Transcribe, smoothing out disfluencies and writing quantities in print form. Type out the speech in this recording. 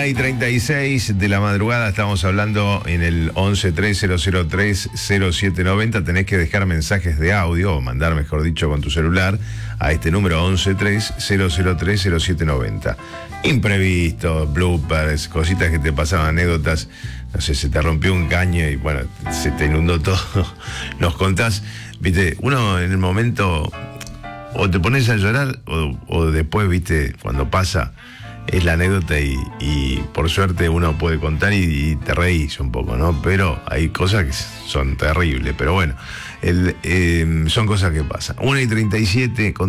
1:36 de la madrugada, estamos hablando en el 1130030790. Tenés que dejar mensajes de audio, o mandar, mejor dicho, con tu celular a este número 1130030790. Imprevistos, bloopers, cositas que te pasaban, anécdotas. No sé, se te rompió un caño y bueno, se te inundó todo. Nos contás, viste, uno en el momento o te pones a llorar o después, viste, cuando pasa es la anécdota y por suerte uno puede contar y te reís un poco, ¿no? Pero hay cosas que son terribles, pero bueno, son cosas que pasan. 1:37.